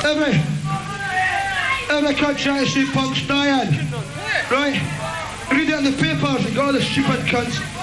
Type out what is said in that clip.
Every cunt trying to see punks dying. Right? Read it in the papers and all the stupid cunts.